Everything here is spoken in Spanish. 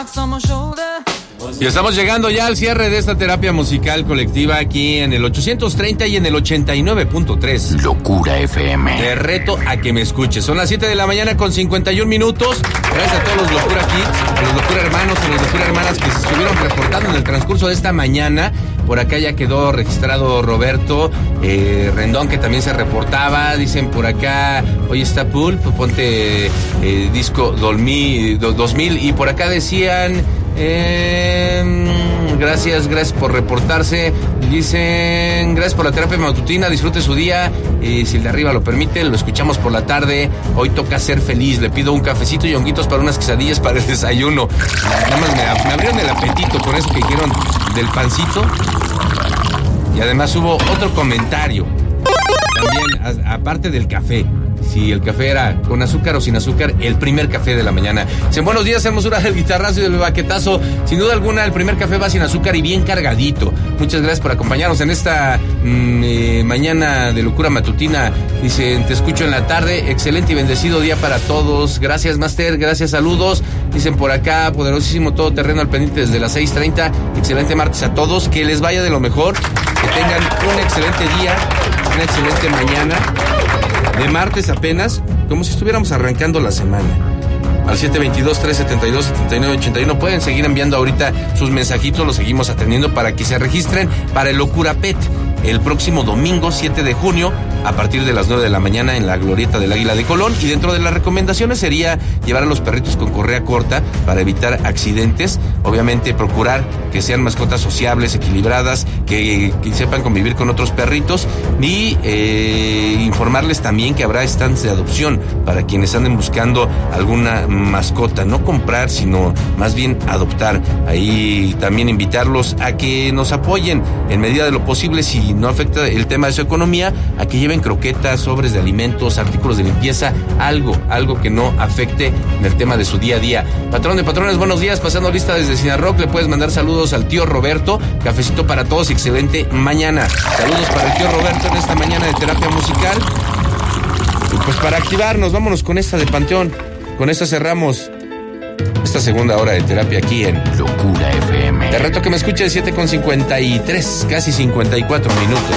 Y estamos llegando ya al cierre de esta terapia musical colectiva aquí en el 830 y en el 89.3. Locura FM. Te reto a que me escuches. Son las 7 de la mañana con 51 minutos. Gracias a todos los Locura Kids, a los Locura Hermanos, a los Locura Hermanas que se estuvieron reportando en el transcurso de esta mañana. Por acá ya quedó registrado Roberto Rendón, que también se reportaba. Dicen por acá, hoy está Pulp, ponte disco 2000. Y por acá decían, gracias por reportarse. Dicen, gracias por la terapia matutina, disfrute su día. Si el de arriba lo permite, lo escuchamos por la tarde. Hoy toca ser feliz. Le pido un cafecito y honguitos para unas quesadillas para el desayuno. Nada más me abrieron el apetito con eso que dijeron del pancito. Y además hubo otro comentario también, aparte del café. Si el café era con azúcar o sin azúcar, el primer café de la mañana. Dicen, buenos días, hermosura del guitarrazo y del baquetazo. Sin duda alguna, el primer café va sin azúcar y bien cargadito. Muchas gracias por acompañarnos en esta mañana de locura matutina. Dicen, te escucho en la tarde. Excelente y bendecido día para todos. Gracias, Master. Gracias, saludos. Dicen por acá, poderosísimo todoterreno al pendiente desde las 6:30. Excelente martes a todos. Que les vaya de lo mejor. Que tengan un excelente día, una excelente mañana. De martes apenas, como si estuviéramos arrancando la semana. Al 722-372-7981 pueden seguir enviando ahorita sus mensajitos, los seguimos atendiendo para que se registren para el Locura Pet el próximo domingo 7 de junio a partir de las 9 de la mañana en la Glorieta del Águila de Colón. Y dentro de las recomendaciones sería llevar a los perritos con correa corta para evitar accidentes. Obviamente procurar que sean mascotas sociables, equilibradas, que sepan convivir con otros perritos y informarles también que habrá stands de adopción para quienes anden buscando alguna mascota. No comprar, sino más bien adoptar. Ahí también invitarlos a que nos apoyen en medida de lo posible, si no afecta el tema de su economía, a que lleven croquetas, sobres de alimentos, artículos de limpieza, algo que no afecte en el tema de su día a día. Patrón de patrones, buenos días, pasando lista desde Cinarroc, le puedes mandar saludos al tío Roberto, cafecito para todos y excelente mañana. Saludos para el tío Roberto en esta mañana de terapia musical. Y pues para activarnos, vámonos con esta de Panteón, con esta cerramos esta segunda hora de terapia aquí en Locura FM. Te reto que me escuches 7:53, casi 54 minutos.